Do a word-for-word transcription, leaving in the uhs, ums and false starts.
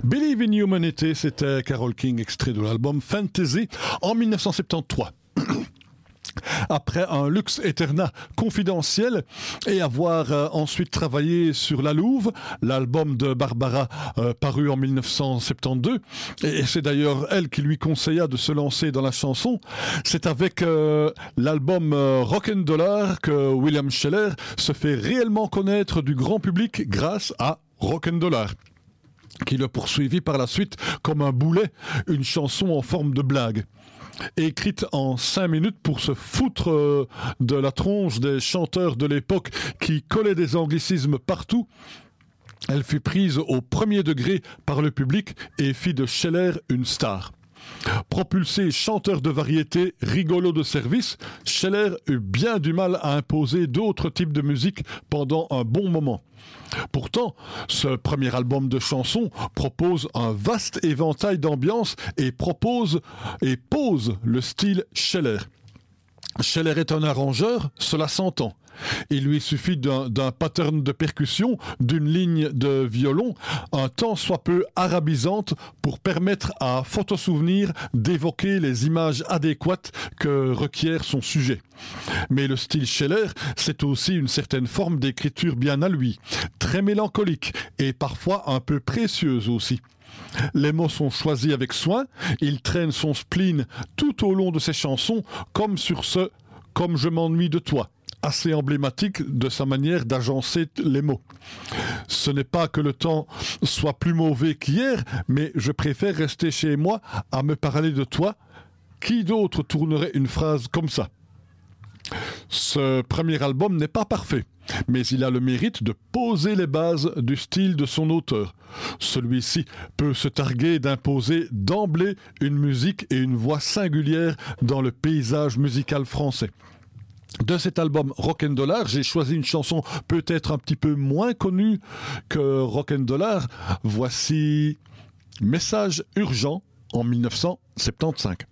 Believe in Humanity, c'était Carole King, extrait de l'album Fantasy en mille neuf cent soixante-treize. Après un Lux Eterna confidentiel et avoir euh, ensuite travaillé sur La Louve, l'album de Barbara euh, paru en mille neuf cent soixante-douze, et c'est d'ailleurs elle qui lui conseilla de se lancer dans la chanson, c'est avec euh, l'album euh, Rock'n'Dollar que William Sheller se fait réellement connaître du grand public grâce à Rock'n'Dollar, qui le poursuivit par la suite comme un boulet, une chanson en forme de blague. Écrite en cinq minutes pour se foutre euh, de la tronche des chanteurs de l'époque qui collaient des anglicismes partout, elle fut prise au premier degré par le public et fit de Sheller une star. Propulsé chanteur de variété, rigolo de service, Sheller eut bien du mal à imposer d'autres types de musique pendant un bon moment. Pourtant, ce premier album de chansons propose un vaste éventail d'ambiances et propose et pose le style Sheller. Sheller est un arrangeur, cela s'entend. Il lui suffit d'un, d'un pattern de percussion, d'une ligne de violon, un tant soit peu arabisante pour permettre à Photosouvenir d'évoquer les images adéquates que requiert son sujet. Mais le style Sheller, c'est aussi une certaine forme d'écriture bien à lui, très mélancolique et parfois un peu précieuse aussi. Les mots sont choisis avec soin, il traîne son spleen tout au long de ses chansons, comme sur ce « Comme je m'ennuie de toi », assez emblématique de sa manière d'agencer les mots. Ce n'est pas que le temps soit plus mauvais qu'hier, mais je préfère rester chez moi à me parler de toi. Qui d'autre tournerait une phrase comme ça ? Ce premier album n'est pas parfait, mais il a le mérite de poser les bases du style de son auteur. Celui-ci peut se targuer d'imposer d'emblée une musique et une voix singulière dans le paysage musical français. De cet album Rock'n'Dollar, j'ai choisi une chanson peut-être un petit peu moins connue que Rock'n'Dollar. Voici Message urgent en mille neuf cent soixante-quinze.